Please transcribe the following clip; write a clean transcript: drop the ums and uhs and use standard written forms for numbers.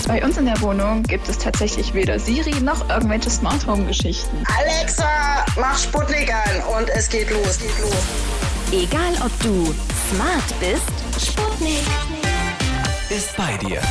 Bei uns in der Wohnung gibt es tatsächlich weder Siri noch irgendwelche Smart Home Geschichten. Alexa, mach Sputnik an und es geht los. Egal ob du smart bist, Sputnik Ist bei dir.